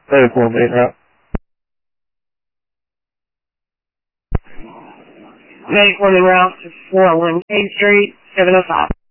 34 minute route. 94 minute route to 401 K Street, 705.